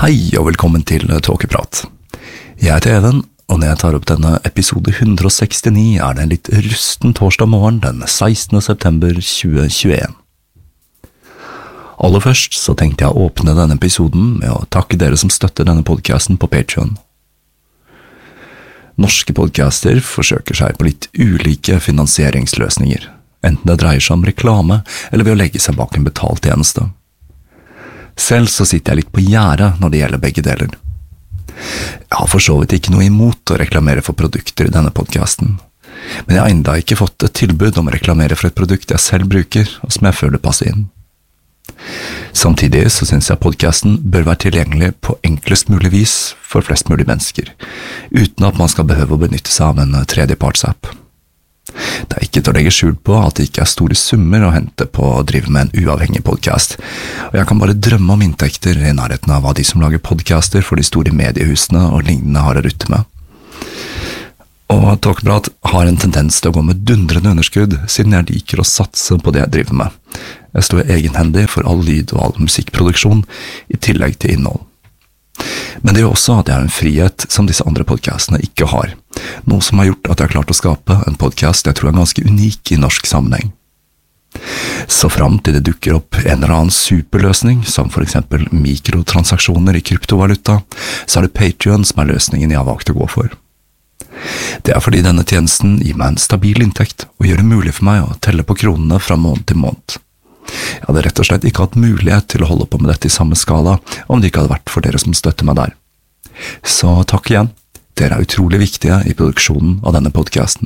Hei og velkommen til Tåkeprat. Jeg heter Even, og når jeg tar opp denne episode 169 er det en litt rusten torsdag morgen den 16. september 2021. Aller først så tenkte jeg å åpne denne episoden med å takke dere som støtter denne podcasten på Patreon. Norske podcaster forsøker seg på litt ulike finansieringsløsninger, enten det dreier seg om reklame eller ved å legge seg bak en betalt tjeneste. Selv så sitter jeg litt på gjerdet når det gjelder begge deler. Jeg har for så vidt ikke noe imot å reklamere for produkter i denne podcasten, men jeg har enda ikke fått et tilbud om å reklamere for et produkt jeg selv bruker, og som jeg føler passer inn. Samtidig så synes jeg podcasten bør være tilgjengelig på enklest mulig vis for flest mulig mennesker, uten at man skal behøve å benytte seg av en tredjepartsapp. Det er ikke til å legge skjul på at det ikke er store summer å hente på å drive med en uavhengig podcast, og jeg kan bare drømme om inntekter i nærheten av hva de som lager podcaster for de store mediehusene og lignende har å rutte med. Og Tåkeprat har en tendens til å gå med dundrende underskudd, siden jeg liker å satse på det jeg driver med. Jeg står egenhendig for all lyd og all musikkproduksjon, i tillegg til innhold. Men det gjør også at jeg har en frihet som disse andre podcastene ikke har, noe som har gjort at jeg har klart å skape en podcast jeg tror er ganske unik i norsk sammenheng. Så frem til det dukker opp en eller annen superløsning, som for eksempel mikrotransaksjoner i kryptovaluta, så er det Patreon som er løsningen jeg har valgt å gå for. Det er fordi denne tjenesten gir meg en stabil inntekt og gjør det mulig for meg å telle på kronene fra måned til måned. Jeg hadde rett og slett ikke hatt mulighet til å holde på med dette i samme skala om det ikke hadde vært for dere som støtter meg der. Så takk igjen, dere er utrolig viktige i produksjonen av denne podcasten.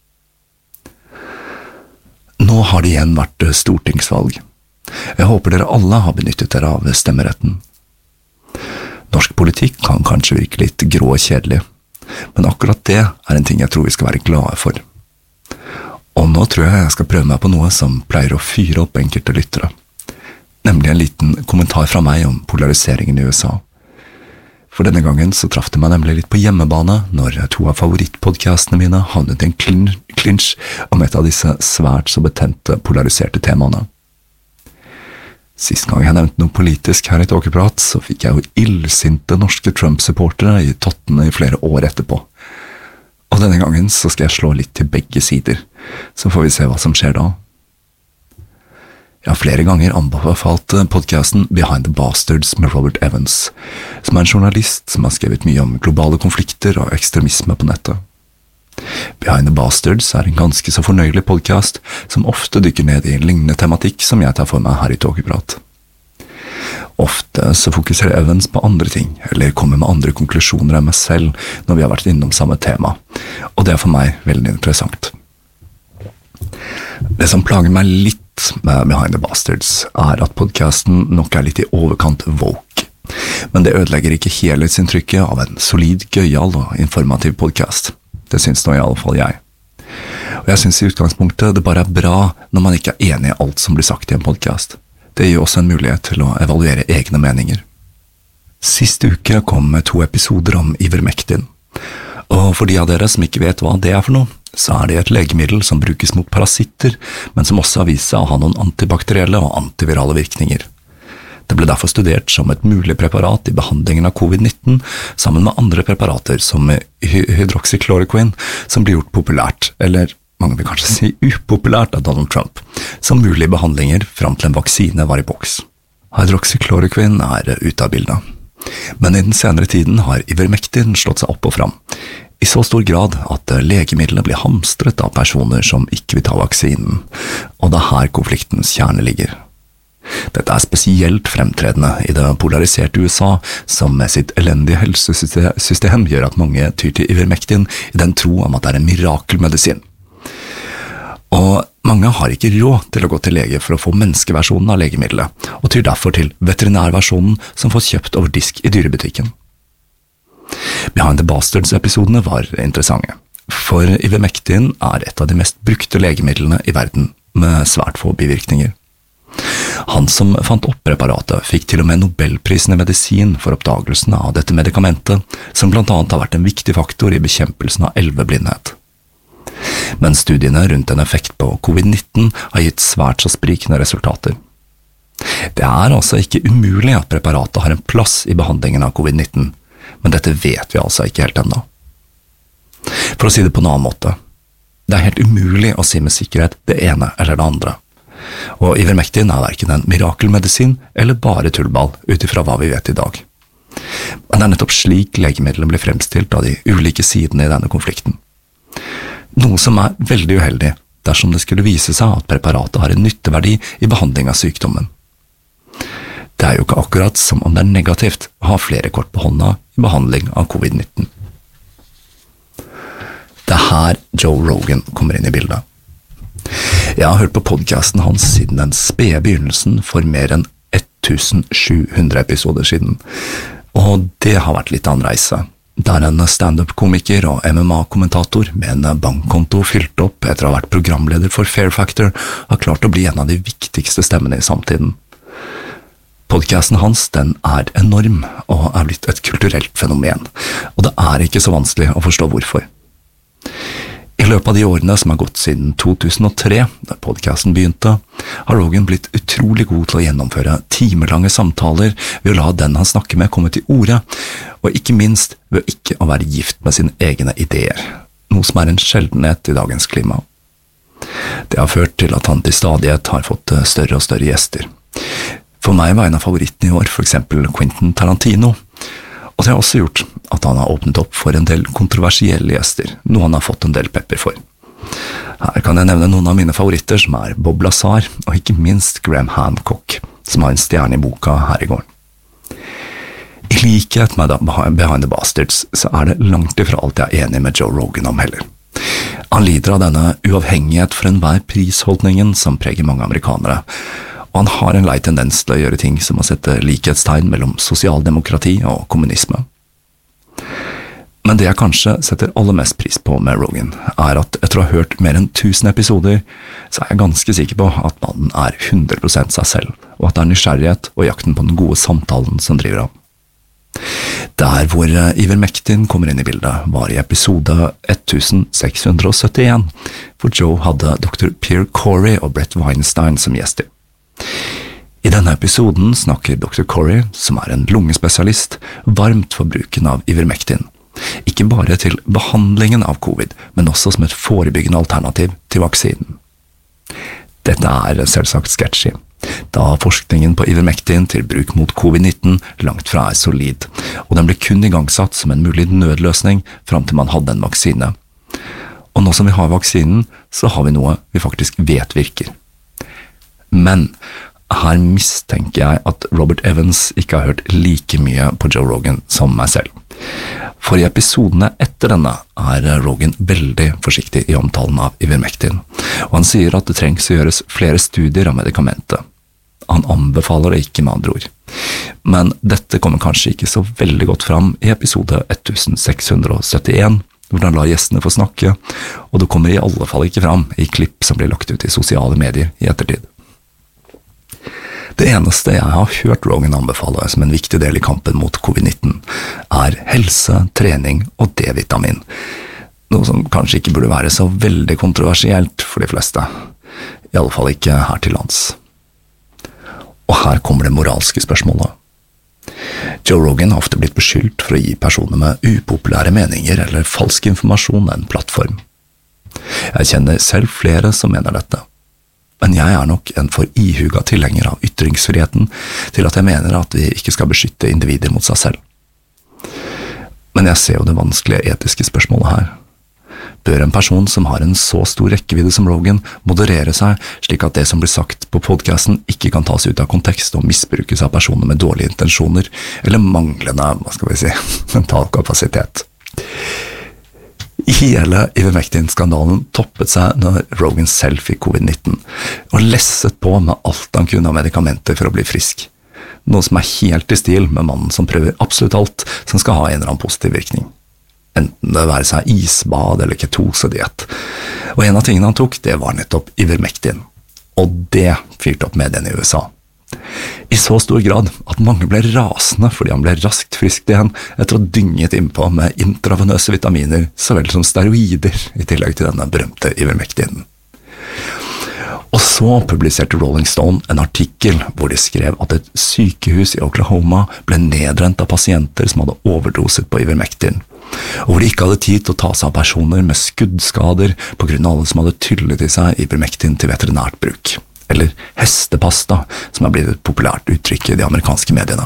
Nå har det igjen vært stortingsvalg. Jeg håper dere alle har benyttet dere av stemmeretten. Norsk politikk kan kanskje virke litt grå og kjedelig, men akkurat det er en ting jeg tror vi skal være glade for. Og nå tror jeg skal prøve meg på noe som pleier å fyre opp enkelte lyttere, nemlig en liten kommentar fra meg om polariseringen i USA. For denne gangen så traff det meg nemlig litt på hjemmebane når to av favorittpodcastene mine havnet i en klinsj om et av disse svært så betente polariserte temaene. Sist gang jeg nevnte noe politisk her i Tåkeprat, så fikk jeg jo illsinte norske Trump-supportere i tottene i flere år etterpå. Og denne gangen så skal jeg slå litt til begge sider, så får vi se hva som skjer da. Jeg har flere ganger anbefalt podcasten Behind the Bastards med Robert Evans, som er en journalist som har skrevet mye om globale konflikter og ekstremisme på nettet. Behind the Bastards er en ganske så fornøyelig podcast som ofte dykker ned i en lignende tematikk som jeg tar for meg her i Tåkeprat. Ofte så fokuserer Evans på andre ting, eller kommer med andre konklusjoner enn meg selv når vi har vært innom samme tema, og det er for meg veldig interessant. Det som plager meg litt med Behind the Bastards er at podcasten nok er litt i overkant woke, men det ødelegger ikke helhetsinntrykket av en solid, gøyal og informativ podcast. Det synes nå i alle fall jeg. Og jeg synes i utgangspunktet det bare er bra når man ikke er enig i alt som blir sagt i en podcast. Det gir også en mulighet til å evaluere egne meninger. Siste uke kom 2 episoder om Ivermectin, og for de av dere som ikke vet hva det er for noe, så er det et legemiddel som brukes mot parasitter, men som også har vist seg å ha noen antibakterielle og antivirale virkninger. Det ble derfor studert som et mulig preparat i behandlingen av covid-19, sammen med andre preparater som hydroxychloroquine, som blir gjort populært, eller mange vil kanskje si upopulært av Donald Trump, som mulige behandlinger frem til en vaksine var i boks. Hydroxychloroquine er ute av bildet. Men i den senere tiden har Ivermectin slått seg opp og fram, i så stor grad at legemidlene blir hamstret av personer som ikke vil ta vaksinen, og det er her konfliktens kjerne ligger. Dette er spesielt fremtredende i det polariserte USA, som med sitt elendige helsesystem gjør at mange tyr til Ivermectin i den tro om at det er en mirakelmedisin. Og mange har ikke råd til å gå til lege for å få menneskeversjonen av legemiddelet, og tyr derfor til veterinærversjonen som får kjøpt over disk i dyrebutikken. Behind the Bastards-episodene var interessante, for Ivermectin er et av de mest brukte legemidlene i verden, med svært få bivirkninger. Han som fant opp preparatet fikk til og med Nobelprisen i medisin for oppdagelsen av dette medikamentet, som blant annet har vært en viktig faktor i bekjempelsen av elveblindhet. Men studiene rundt en effekt på covid-19 har gitt svært så sprikende resultater. Det altså ikke umulig at preparatet har en plass i behandlingen av covid-19, men dette vet vi altså ikke helt ennå. For å si det på en annen måte, det helt umulig å si med sikkerhet det ene eller det andre. Og Ivermectin hverken en mirakelmedisin eller bare tullball utifra hva vi vet i dag. Men det nettopp slik legemiddelet blir fremstilt av de ulike sidene i denne konflikten. Noe som veldig uheldig dersom det skulle vise seg at preparatet har en nytteverdi i behandling av sykdommen. Det jo ikke akkurat som om det negativt å ha flere kort på hånda i behandling av covid-19. Det her Joe Rogan kommer inn i bildet. Jeg har hørt på podcasten hans siden den spede begynnelsen for mer enn 1700 episoder siden, og det har vært litt av en reise. Der en stand-up-komiker og MMA-kommentator med en bankkonto fylt opp etter å ha vært programleder for Fair Factor har klart å bli en av de viktigste stemmene i samtiden. Podcasten hans den enorm og blitt et kulturelt fenomen, og det ikke så vanskelig å forstå hvorfor. I løpet av de årene som har gått siden 2003, da podcasten begynte, har Rogan blitt utrolig god til å gjennomføre timelange samtaler ved å la den han snakker med komme til orde, og ikke minst ved ikke å være gift med sine egne ideer, noe som en sjeldenhet i dagens klima. Det har ført til at han til stadighet har fått større og større gjester. For meg var en av favorittene i år for eksempel Quentin Tarantino, og det har også gjort at han har åpnet opp for en del kontroversielle gjester, noe han har fått en del pepper for. Her kan jeg nevne noen av mine favoritter som Bob Lazar, og ikke minst Graham Hancock, som har en stjerne i boka her i gården. I likhet med Behind the Bastards, så det langt ifra alt jeg enig med Joe Rogan om heller. Han lider av denne uavhengighet for enhver prisholdningen som preger mange amerikanere, og han har en lei tendens til å gjøre ting som å sette likhetstegn mellom sosialdemokrati og kommunisme. Men det jeg kanskje setter aller mest pris på med Rogan, at etter å ha hørt mer enn 1000 episoder, så jeg ganske sikker på at mannen 100% seg selv, og at det nysgjerrighet og jakten på den gode samtalen som driver ham. Der hvor Ivermectin kommer inn i bildet, var i episode 1671, hvor Joe hadde Dr. Pierre Corey og Brett Weinstein som gjester. I denne episoden snakker Dr. Corey, som en lungespesialist, varmt for bruken av Ivermectin. Ikke bare til behandlingen av covid, men også som et forebyggende alternativ til vaksinen. Dette selvsagt sketchy, da forskningen på Ivermectin til bruk mot covid-19 langt fra solid, og den ble kun igangsatt som en mulig nødløsning fram til man hadde en vaksine. Og nå som vi har vaksinen, så har vi noe vi faktisk vet virker. Men her mistenker jeg at Robert Evans ikke har hørt like mye på Joe Rogan som meg selv. For i episodene etter denne Rogan veldig forsiktig i omtalen av Ivermectin, og han sier at det trengs å gjøres flere studier av medikamentet. Han anbefaler det ikke med andre ord. Men dette kommer kanskje ikke så veldig godt fram i episode 1671, hvor han lar gjestene få snakke, og det kommer i alle fall ikke fram i klipp som blir lagt ut i sosiale medier i ettertid. Det eneste jeg har hørt Rogan anbefale som en viktig del i kampen mot covid-19 helse, trening og D-vitamin, noe som kanskje ikke burde være så veldig kontroversielt for de fleste, i alle fall ikke her til lands. Og her kommer det moralske spørsmålet. Joe Rogan har ofte blitt beskyldt for å gi personer med upopulære meninger eller falsk informasjon en plattform. Jeg kjenner selv flere som mener dette. Men jeg nok en for ihuga tilhenger av ytringsfriheten til at jeg mener at vi ikke skal beskytte individer mot seg selv. Men jeg ser jo det vanskelige etiske spørsmålet her. Bør en person som har en så stor rekkevidde som Rogan moderere seg slik at det som blir sagt på podcasten ikke kan tas ut av kontekst og misbrukes av personer med dårlige intensjoner eller manglende, mental kapasitet? Hele Ivermectin-skandalen toppet seg når Rogan selv fikk covid-19, og lesset på med alt han kunne av medikamenter for å bli frisk. Noe som helt i stil med mannen som prøver absolutt alt som skal ha en eller annen positiv virkning. Enten det være seg isbad eller ketosediett. Og en av tingene han tok, det var nettopp Ivermectin. Og det fyrte opp mediene i USA. I så stor grad at mange ble rasende fordi han ble raskt friskt igjen etter å ha dynget innpå med intravenøse vitaminer så vel som steroider i tillegg til denne berømte Ivermectinen. Og så publiserte Rolling Stone en artikkel hvor de skrev at et sykehus i Oklahoma ble nedrent av pasienter som hadde overdoset på Ivermectin, og hvor de ikke hadde tid til å ta seg av personer med skuddskader på grunn av alle som hadde tyllet i seg Ivermectin til veterinært bruk, eller hestepasta, som blitt et populært uttrykk i de amerikanske mediene.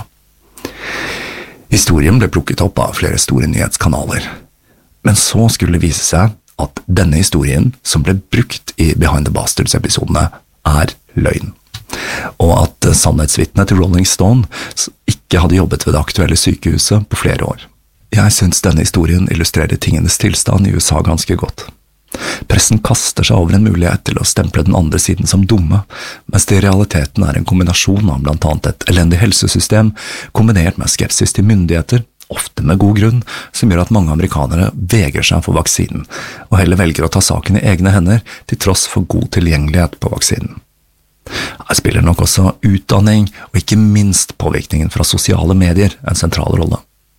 Historien ble plukket opp av flere store nyhetskanaler, men så skulle det vise seg at denne historien, som ble brukt i Behind the Bastards-episodene, løgn. Og at sannhetsvitnet til Rolling Stone ikke hadde jobbet ved det aktuelle sykehuset på flere år. Jeg synes denne historien illustrerer tingenes tilstand i USA ganske godt. Pressen kaster seg over en mulighet til å stemple den andre siden som dumme, mens det i realiteten en kombinasjon av blant annet et elendig helsesystem, kombinert med skepsis til myndigheter, ofte med god grunn, som gjør at mange amerikanere vegrer seg for vaksinen, og heller velger å ta saken i egne hender til tross for god tilgjengelighet på vaksinen. Her spiller nok også utdanning, og ikke minst påvirkningen fra sosiale medier, en sentral rolle.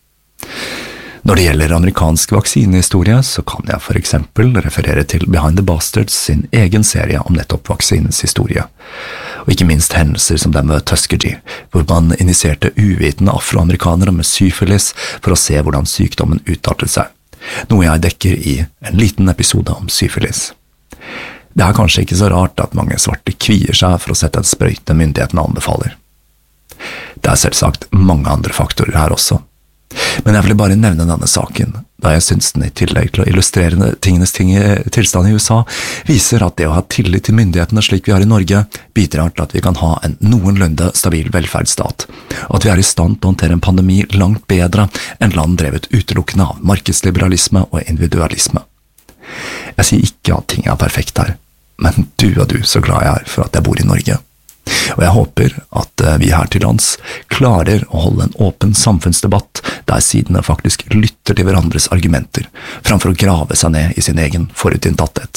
Når det gjelder amerikansk vaksinehistorie, så kan jeg for eksempel referere til Behind the Bastards sin egen serie om nettopp vaksinens historie, og ikke minst hendelser som den ved Tuskegee, hvor man injiserte uvitende afroamerikanere med syfilis for å se hvordan sykdommen utartet seg, noe jeg dekker i en liten episode om syfilis. Det kanskje ikke så rart at mange svarte kvier seg for å sette en sprøyte myndighetene anbefaler. Det selvsagt mange andre faktorer her også. Men jeg vil bare nevne denne saken, da jeg synes den i tillegg til å illustrere tingenes tilstand i USA, viser at det å ha tillit til myndighetene slik vi har i Norge, bidrar til at vi kan ha en noenlunde stabil velferdsstat, og at vi i stand til å håndtere en pandemi langt bedre enn land drevet utelukkende av markedsliberalisme og individualisme. Jeg sier ikke at ting perfekt her, men du og du så glad jeg for at jeg bor i Norge. Og jeg håper at vi her til lands klarer å holde en åpen samfunnsdebatt der sidene faktisk lytter til hverandres argumenter, framfor å grave seg ned i sin egen forutinntatthet.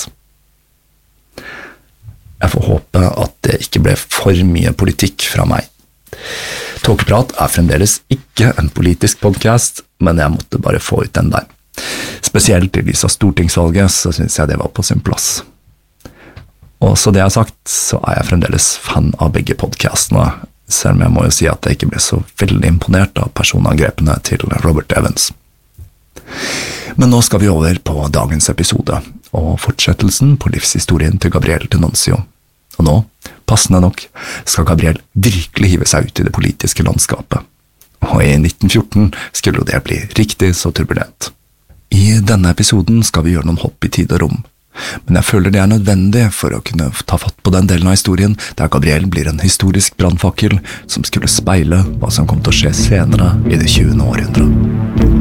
Jeg får håpe at det ikke ble for mye politikk fra meg. Tåkeprat fremdeles ikke en politisk podcast, men jeg måtte bare få ut den der. Spesielt i lys av stortingsvalget så synes jeg det var på sin plass. Og så det jeg har sagt, så jeg fremdeles fan av begge podcastene, selv om jeg må jo si at jeg ikke ble så veldig imponert av personangrepene til Robert Evans. Men nå skal vi over på dagens episode, og fortsettelsen på livshistorien til Gabriel Tenancio. Og nå, passende nok, skal Gabriel virkelig hive seg ut i det politiske landskapet. Og i 1914 skulle det bli riktig så turbulent. I denne episoden skal vi gjøre noen hopp i tid og rom, men jeg føler det nødvendig for å kunne ta fatt på den delen av historien der Gabriel blir en historisk brannfakkel som skulle speile hva som kom til å skje senere i det 20. århundret.